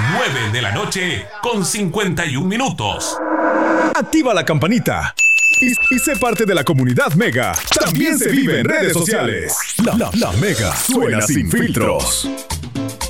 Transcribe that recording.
9:51. Activa la campanita y sé parte de la comunidad Mega. También se vive en redes sociales. La Mega suena sin filtros.